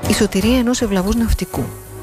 Η σωτηρία ενός ευλαβούς ναυτικού.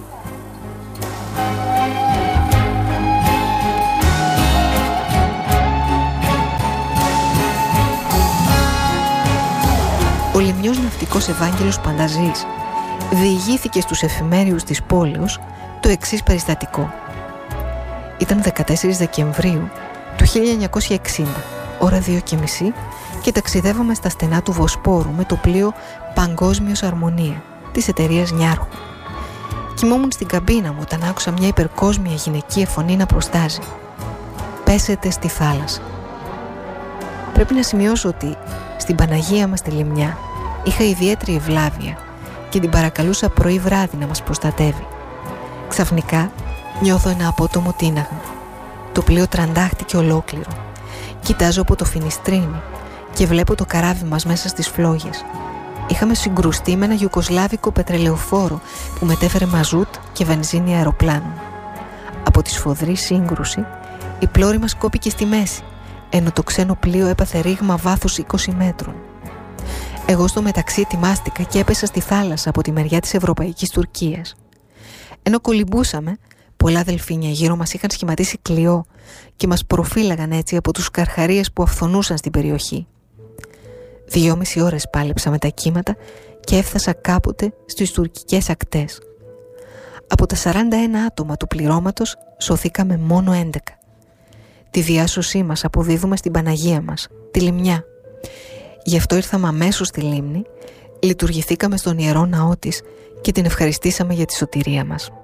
Ο λιμνιός ναυτικός Ευάγγελος Πανταζής διηγήθηκε στους εφημέριους της πόλεως το εξής περιστατικό. Ήταν 14 Δεκεμβρίου του 1960, ώρα 2:30, και ταξιδεύαμε στα στενά του Βοσπόρου με το πλοίο Παγκόσμιος Αρμονία της εταιρείας Νιάρχου. Κοιμόμουν στην καμπίνα μου όταν άκουσα μια υπερκόσμια γυναικεία φωνή να προστάζει: «Πέσετε στη θάλασσα». Πρέπει να σημειώσω ότι στην Παναγία μας τη Λιμνιά είχα ιδιαίτερη ευλάβεια και την παρακαλούσα πρωί βράδυ να μας προστατεύει. Ξαφνικά νιώθω ένα απότομο τίναγμα. Το πλοίο τραντάχτηκε ολόκληρο. Κοιτάζω από το φινιστρίνι και βλέπω το καράβι μας μέσα στις φλόγες. Είχαμε συγκρουστεί με ένα ιουγκοσλάβικο πετρελαιοφόρο που μετέφερε μαζούτ και βενζίνη αεροπλάνων. Από τη σφοδρή σύγκρουση η πλώρη μας κόπηκε στη μέση, ενώ το ξένο πλοίο έπαθε ρήγμα βάθους 20 μέτρων. Εγώ στο μεταξύ ετοιμάστηκα και έπεσα στη θάλασσα από τη μεριά της Ευρωπαϊκής Τουρκίας. Ενώ κολυμπούσαμε, πολλά δελφίνια γύρω μας είχαν σχηματίσει κλειό και μας προφύλαγαν έτσι από τους καρχαρίες που αυθονούσαν στην περιοχή. 2,5 ώρες πάλεψα με τα κύματα και έφτασα κάποτε στις τουρκικές ακτές. Από τα 41 άτομα του πληρώματος σωθήκαμε μόνο 11. Τη διάσωσή μας αποδίδουμε στην Παναγία μας, τη Λιμνιά. Γι' αυτό ήρθαμε αμέσως στη λίμνη, λειτουργηθήκαμε στον Ιερό Ναό της και την ευχαριστήσαμε για τη σωτηρία μας.